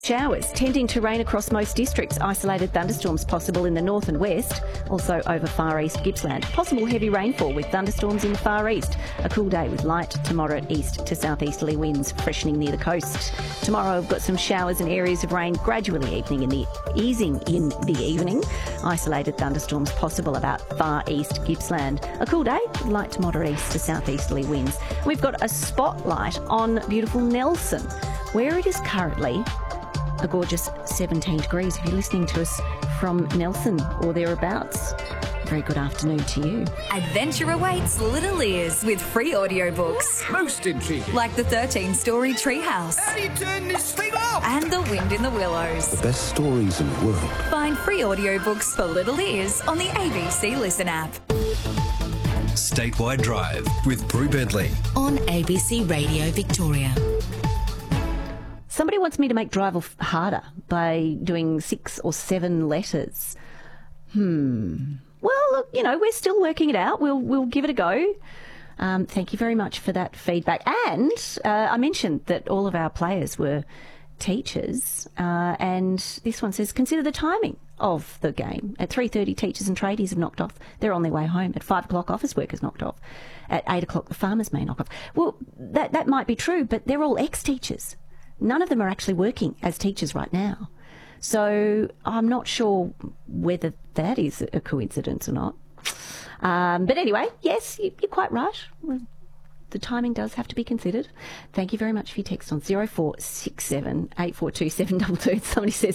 Showers tending to rain across most districts. Isolated thunderstorms possible in the north and west. Also over far east Gippsland. Possible heavy rainfall with thunderstorms in the far east. A cool day with light to moderate east to southeasterly winds freshening near the coast. Tomorrow we've got some showers and areas of rain gradually easing in the evening. Isolated thunderstorms possible about far east Gippsland. A cool day with light to moderate east to southeasterly winds. We've got a spotlight on beautiful Nelson, where it is currently a gorgeous 17 degrees. If you're listening to us from Nelson or thereabouts, very good afternoon to you. Adventure awaits Little Ears with free audiobooks. Most intriguing. Like the 13-story Treehouse. How do you turn this thing off? And The Wind in the Willows. The best stories in the world. Find free audiobooks for Little Ears on the ABC Listen app. Statewide Drive with Brew Bentley On ABC Radio Victoria. Somebody wants me to make drive off harder by doing 6 or 7 letters. Well, look, we're still working it out. We'll give it a go. Thank you very much for that feedback. And I mentioned that all of our players were teachers, and this one says, consider the timing of the game. At 3:30, teachers and tradies have knocked off. They're on their way home. At 5 o'clock, office workers knocked off. At 8 o'clock, the farmers may knock off. Well, that might be true, but they're all ex-teachers. None of them are actually working as teachers right now. So I'm not sure whether that is a coincidence or not. But anyway, yes, you're quite right. The timing does have to be considered. Thank you very much for your text on 0467 842 722. Somebody says,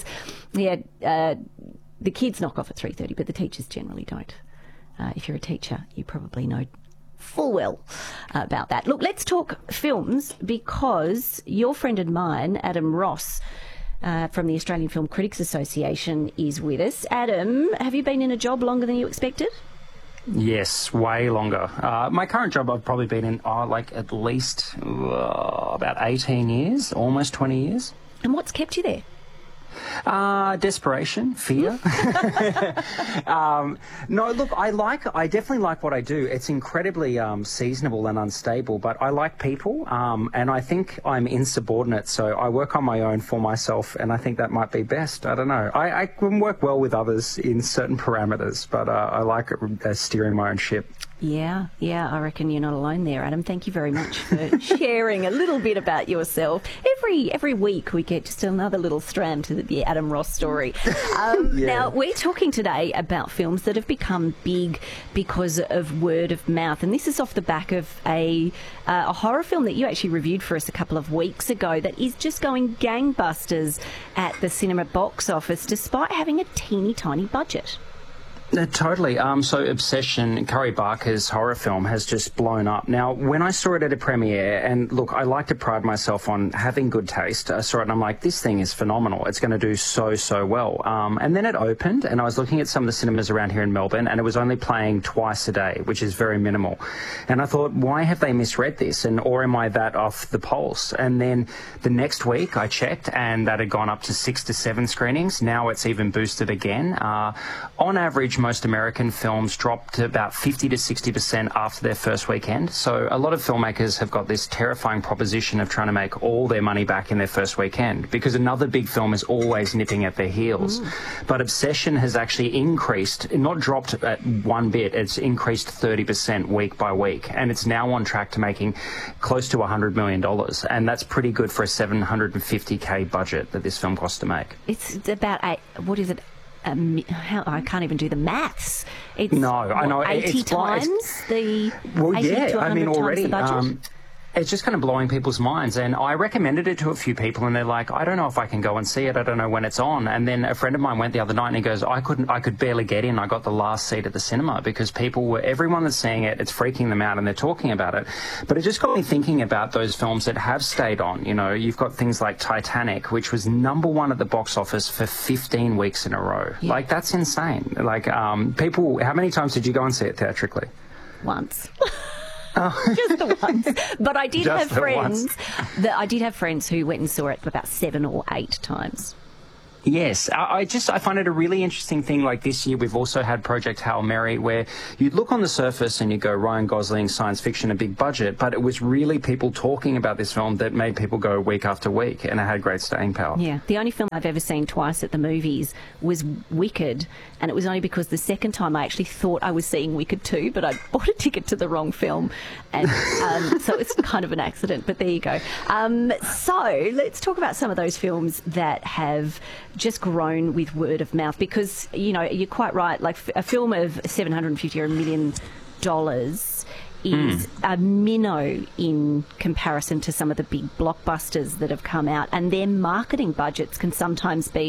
the kids knock off at 3:30, but the teachers generally don't. If you're a teacher, you probably know full well about that. Look, let's talk films, because your friend and mine, Adam Ross, from the Australian Film Critics Association, is with us. Adam, have you been in a job longer than you expected? Yes, way longer. My current job I've probably been in at least about 18 years, almost 20 years. And what's kept you there? Desperation, fear. No, look, I definitely like what I do. It's incredibly seasonable and unstable, but I like people, and I think I'm insubordinate, so I work on my own for myself, and I think that might be best. I don't know. I can work well with others in certain parameters, but I like steering my own ship. Yeah, I reckon you're not alone there, Adam. Thank you very much for sharing a little bit about yourself. Every week we get just another little strand to the Adam Ross story. Now, we're talking today about films that have become big because of word of mouth, and this is off the back of a horror film that you actually reviewed for us a couple of weeks ago that is just going gangbusters at the cinema box office despite having a teeny tiny budget. Totally. So Obsession, Curry Barker's horror film, has just blown up. Now, when I saw it at a premiere, and look, I like to pride myself on having good taste. I saw it and I'm like, this thing is phenomenal. It's going to do so well. And then it opened, and I was looking at some of the cinemas around here in Melbourne, and it was only playing twice a day, which is very minimal. And I thought, why have they misread this? Or am I that off the pulse? And then the next week I checked, and that had gone up to 6 to 7 screenings. Now it's even boosted again. On average, most American films drop to about 50 to 60% after their first weekend. So a lot of filmmakers have got this terrifying proposition of trying to make all their money back in their first weekend, because another big film is always nipping at their heels. But Obsession has actually increased, not dropped at one bit, it's increased 30% week by week. And it's now on track to making close to $100 million. And that's pretty good for a $750K budget that this film cost to make. It's about, I can't even do the maths. It's, I know. 80 times the 80 to 100 already, times the budget. It's just kind of blowing people's minds. And I recommended it to a few people, and they're like, I don't know if I can go and see it. I don't know when it's on. And then a friend of mine went the other night, and he goes, I could barely get in. I got the last seat at the cinema because everyone that's seeing it, it's freaking them out, and they're talking about it. But it just got me thinking about those films that have stayed on. You've got things like Titanic, which was #1 at the box office for 15 weeks in a row. Yeah. Like, that's insane. Like, people, how many times did you go and see it theatrically? Once. Just the once. But I did have friends. I did have friends who went and saw it about 7 or 8 times. Yes, I find it a really interesting thing. Like this year, we've also had Project Hail Mary, where you'd look on the surface and you go, Ryan Gosling, science fiction, a big budget, but it was really people talking about this film that made people go week after week, and it had great staying power. Yeah, the only film I've ever seen twice at the movies was Wicked, and it was only because the second time I actually thought I was seeing Wicked 2, but I bought a ticket to the wrong film, and so it's kind of an accident, but there you go. So let's talk about some of those films that have just grown with word of mouth, because, you know, you're quite right, like a film of $750 or $1 million is a minnow in comparison to some of the big blockbusters that have come out, and their marketing budgets can sometimes be,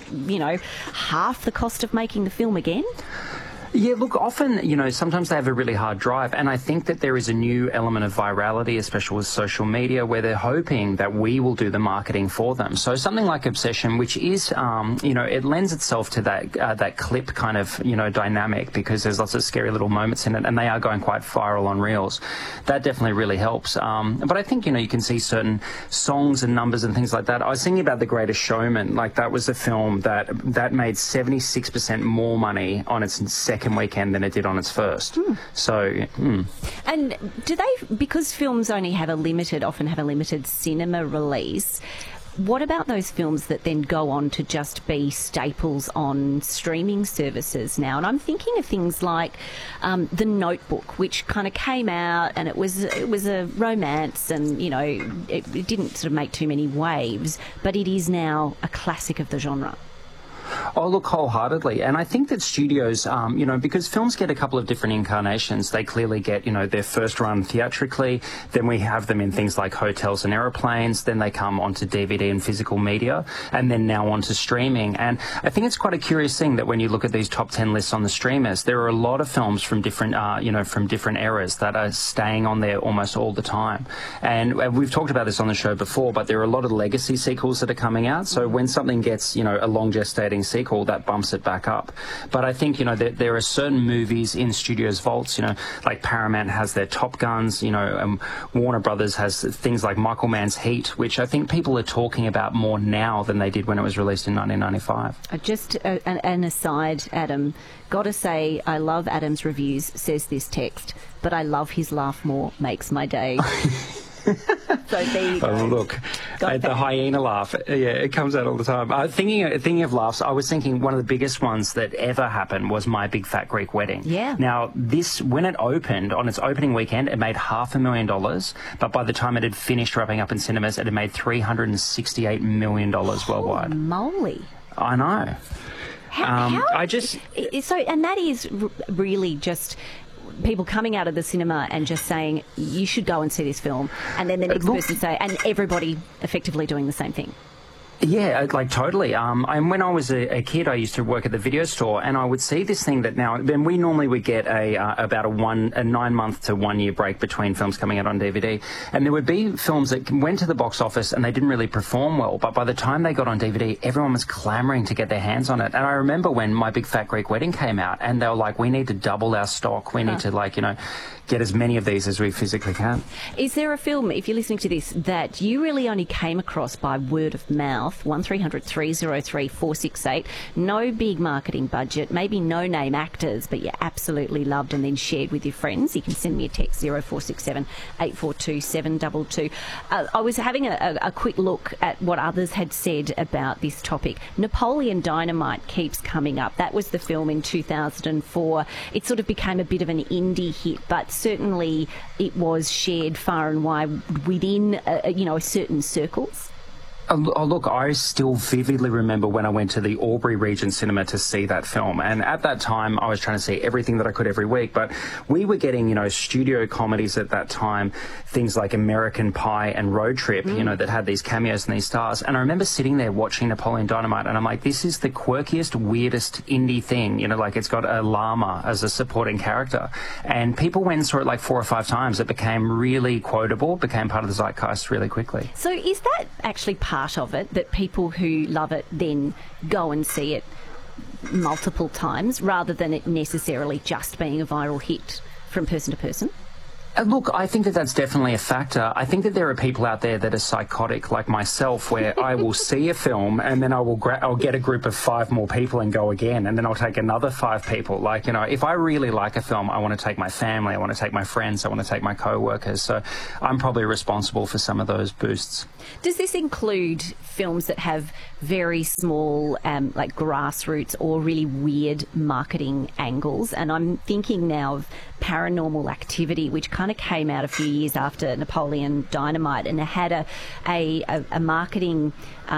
half the cost of making the film again. Yeah, look, often, sometimes they have a really hard drive, and I think that there is a new element of virality, especially with social media, where they're hoping that we will do the marketing for them. So something like Obsession, which is, it lends itself to that clip kind of, dynamic, because there's lots of scary little moments in it, and they are going quite viral on Reels. That definitely really helps. But I think, you can see certain songs and numbers and things like that. I was thinking about The Greatest Showman. Like, that was a film that made 76% more money on its second weekend than it did on its first. So, And do they, because films often have a limited cinema release, what about those films that then go on to just be staples on streaming services now? And I'm thinking of things like The Notebook, which kind of came out, and it was a romance, and it didn't sort of make too many waves, but it is now a classic of the genre. Oh, look, wholeheartedly. And I think that studios, because films get a couple of different incarnations, they clearly get, their first run theatrically, then we have them in things like hotels and aeroplanes, then they come onto DVD and physical media, and then now onto streaming. And I think it's quite a curious thing that when you look at these top 10 lists on the streamers, there are a lot of films from different, from different eras that are staying on there almost all the time. And we've talked about this on the show before, but there are a lot of legacy sequels that are coming out. So when something gets, a long gestating sequel, that bumps it back up. But I think, there are certain movies in studios' vaults, like Paramount has their Top Guns, and Warner Brothers has things like Michael Mann's Heat, which I think people are talking about more now than they did when it was released in 1995. Just an aside, Adam, gotta say, I love Adam's reviews, says this text, but I love his laugh more, makes my day. So there you go. Oh, look, the hyena laugh. Yeah, it comes out all the time. Thinking of laughs, I was thinking one of the biggest ones that ever happened was My Big Fat Greek Wedding. Yeah. Now, when it opened, on its opening weekend, it made $500,000, but by the time it had finished wrapping up in cinemas, it had made $368 million worldwide. Holy moly. I know. And that is really just people coming out of the cinema and just saying, you should go and see this film, and then the next person say, and everybody effectively doing the same thing. Yeah, like totally. And when I was a kid, I used to work at the video store, and I would see this thing that then we normally would get about a 9 month to 1 year break between films coming out on DVD, and there would be films that went to the box office and they didn't really perform well, but by the time they got on DVD, everyone was clamoring to get their hands on it. And I remember when My Big Fat Greek Wedding came out, and they were like, we need to double our stock. We need to get as many of these as we physically can. Is there a film, if you're listening to this, that you really only came across by word of mouth? 1300 303 468. No big marketing budget, maybe no name actors, but you absolutely loved and then shared with your friends. You can send me a text 0467 842 722. I was having a quick look at what others had said about this topic. Napoleon Dynamite keeps coming up. That was the film in 2004. It sort of became a bit of an indie hit, but certainly it was shared far and wide within certain circles. Oh, look, I still vividly remember when I went to the Albury Regent Cinema to see that film. And at that time, I was trying to see everything that I could every week. But we were getting, studio comedies at that time, things like American Pie and Road Trip, that had these cameos and these stars. And I remember sitting there watching Napoleon Dynamite, and I'm like, this is the quirkiest, weirdest indie thing. It's got a llama as a supporting character. And people went and saw it like 4 or 5 times. It became really quotable, became part of the zeitgeist really quickly. So is that actually part of it, that people who love it then go and see it multiple times rather than it necessarily just being a viral hit from person to person? Look, I think that that's definitely a factor. I think that there are people out there that are psychotic, like myself, where I will see a film and then I'll get a group of 5 more people and go again, and then I'll take another 5 people. Like, if I really like a film, I want to take my family, I want to take my friends, I want to take my co-workers. So I'm probably responsible for some of those boosts. Does this include films that have very small, like grassroots or really weird marketing angles? And I'm thinking now of Paranormal Activity, which kind of came out a few years after Napoleon Dynamite, and it had a marketing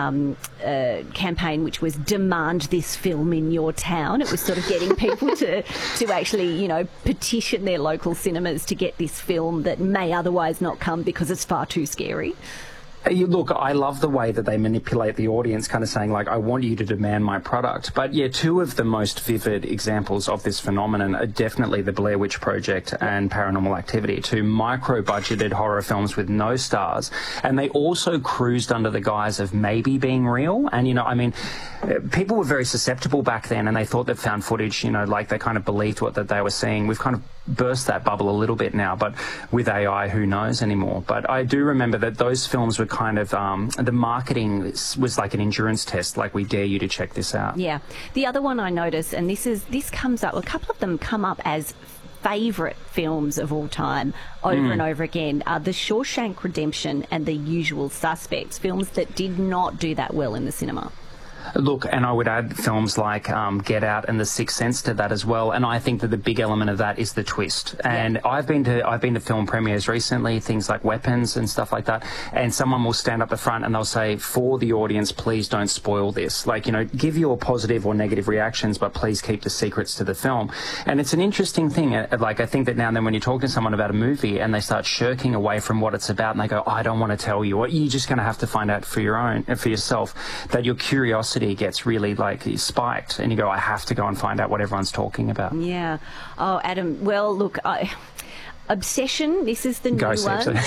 campaign which was demand this film in your town. It was sort of getting people to actually, petition their local cinemas to get this film that may otherwise not come because it's far too scary. Look, I love the way that they manipulate the audience, kind of saying, like, I want you to demand my product. But, yeah, 2 of the most vivid examples of this phenomenon are definitely The Blair Witch Project and Paranormal Activity, 2 micro-budgeted horror films with no stars. And they also cruised under the guise of maybe being real. And, people were very susceptible back then, and they thought that found footage, like they kind of believed what that they were seeing. We've kind of burst that bubble a little bit now, but with AI, who knows anymore. But I do remember that those films were kind of, the marketing was like an endurance test, like, we dare you to check this out. Yeah. The other one I noticed, and this comes up, a couple of them come up as favourite films of all time over and over again, are The Shawshank Redemption and The Usual Suspects, films that did not do that well in the cinema. Look, and I would add films like Get Out and The Sixth Sense to that as well. And I think that the big element of that is the twist. And I've been to film premieres recently, things like Weapons and stuff like that. And someone will stand up the front and they'll say, for the audience, please don't spoil this. Like, give your positive or negative reactions, but please keep the secrets to the film. And it's an interesting thing. Like, I think that now and then when you talk to someone about a movie and they start shirking away from what it's about and they go, I don't want to tell you, or you're just going to have to find out for yourself, that your curiosity gets really spiked, and you go, I have to go and find out what everyone's talking about. Yeah. Oh, Adam, well, look, Obsession, this is the new one.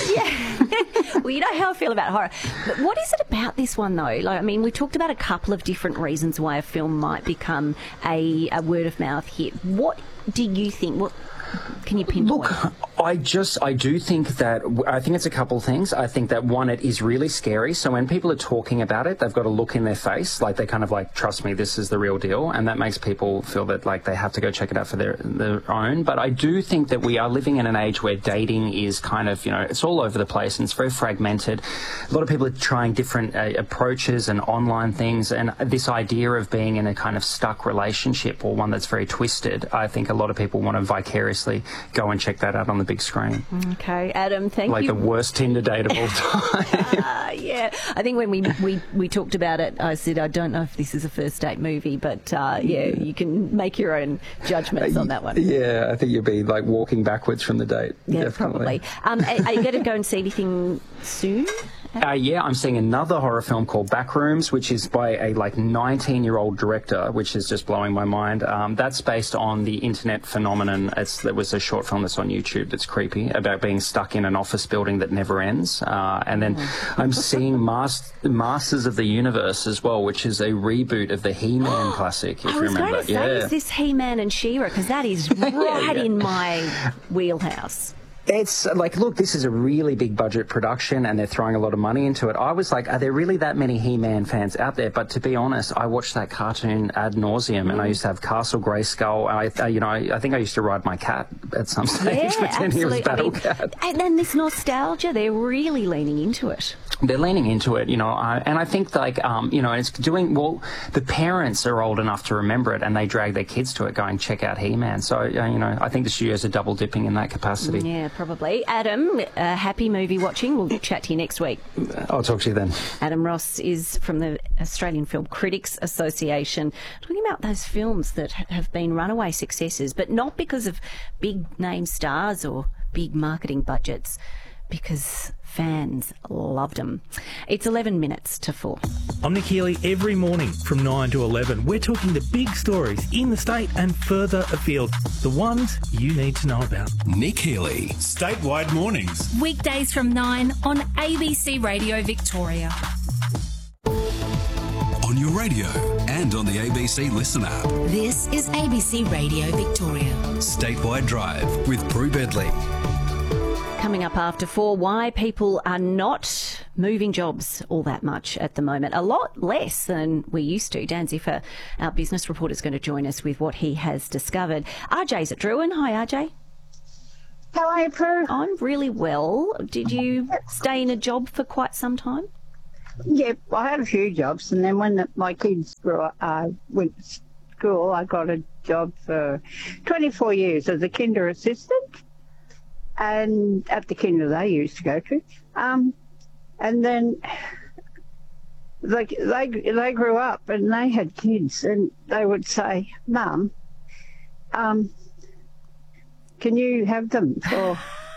Yeah. Well, you know how I feel about horror. But what is it about this one, though? We talked about a couple of different reasons why a film might become a word-of-mouth hit. What do you think? What can you pinpoint? Look, I do think that, I think it's a couple of things. I think that, one, it is really scary. So when people are talking about it, they've got a look in their face, like they kind of like, trust me, this is the real deal. And that makes people feel that like they have to go check it out for their own. But I do think that we are living in an age where dating is kind of, it's all over the place and it's very fragmented. A lot of people are trying different approaches and online things. And this idea of being in a kind of stuck relationship, or one that's very twisted, I think a lot of people want to vicariously go and check that out on the big screen. Okay, Adam, thank you. Like the worst Tinder date of all time. Yeah, I think when we talked about it, I said, I don't know if this is a first date movie, but you can make your own judgments on that one. Yeah, I think you'll be like walking backwards from the date. Yeah, definitely. Probably. Are you going to go and see anything soon? Yeah, I'm seeing another horror film called Backrooms, which is by a 19-year-old director, which is just blowing my mind. That's based on the internet phenomenon. There was a short film that's on YouTube that's creepy, about being stuck in an office building that never ends. And then I'm seeing Masters of the Universe as well, which is a reboot of the He-Man classic, if you remember. I was going to say, is this He-Man and She-Ra? Because that is right in my wheelhouse. It's like, look, this is a really big budget production and they're throwing a lot of money into it. I was like, are there really that many He-Man fans out there? But to be honest, I watched that cartoon ad nauseum, and I used to have Castle Grayskull. I think I used to ride my cat at some stage, pretend he was Battle Cat. And then this nostalgia, they're really leaning into it. They're leaning into it, and I think it's doing well. The parents are old enough to remember it, and they drag their kids to it, going check out He-Man. So I think the studios are double dipping in that capacity. Yeah, probably. Adam, happy movie watching. We'll chat to you next week. I'll talk to you then. Adam Ross is from the Australian Film Critics Association, talking about those films that have been runaway successes, but not because of big name stars or big marketing budgets, because fans loved them. It's 11 minutes to 4. I'm Nick Healy. Every morning from 9 to 11, we're talking the big stories in the state and further afield, the ones you need to know about. Nick Healy. Statewide mornings. Weekdays from 9 on ABC Radio Victoria. On your radio and on the ABC Listen app. This is ABC Radio Victoria. Statewide Drive with Prue Bedley. Coming up after 4, why people are not moving jobs all that much at the moment. A lot less than we used to. Dan Ziffer, our business reporter, is going to join us with what he has discovered. RJ's at Druin. Hi, RJ. How are you, Prue? I'm really well. Did you stay in a job for quite some time? Yeah, I had a few jobs, and then when my kids went to school, I got a job for 24 years as a kinder assistant, and at the kinder they used to go to. And then they grew up and they had kids, and they would say, "Mum, can you have them?" So,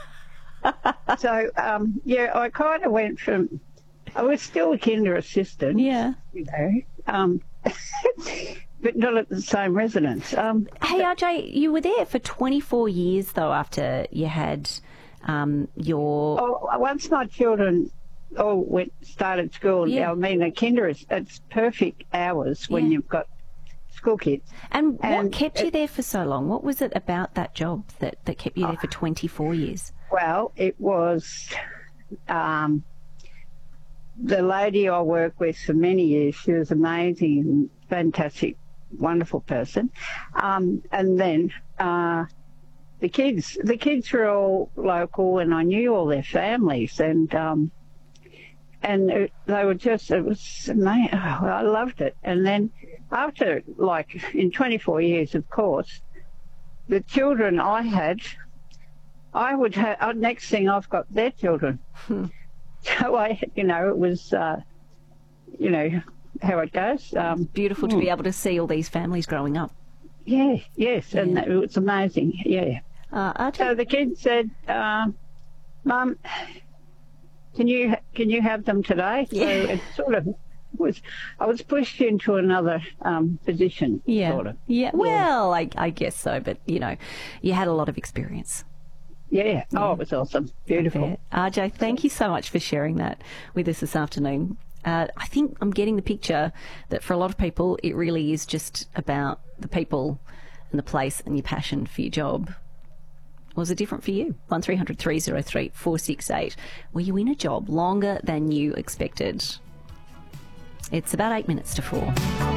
I kind of went from, I was still a kinder assistant, Yeah. you know, but not at the same residence. Hey, RJ, you were there for 24 years, though, after you had your... Once my children all started school, Yeah. I mean, a kinder, it's perfect hours when Yeah. you've got school kids. And what kept you there for so long? What was it about that job that kept you there for 24 years? Well, it was the lady I worked with for many years. She was amazing and fantastic, wonderful person. And then the kids were all local, and I knew all their families, and they were just, it was amazing. I loved it. And then after, in 24 years, of course, the children I had, I would have, next thing I've got their children. So it was, how it goes. Beautiful to be able to see all these families growing up. Yeah, yes, and it was amazing, yeah. RJ? So the kids said, "Mum, can you have them today?" So it sort of was, I was pushed into another position, Yeah. sort of. Yeah. Well, I guess so, but, you had a lot of experience. Yeah. Oh, it was awesome. Beautiful. RJ, thank you so much for sharing that with us this afternoon. I think I'm getting the picture that for a lot of people, it really is just about the people and the place and your passion for your job. Was it different for you? 1300 303 468. Were you in a job longer than you expected? It's about 8 minutes to 4.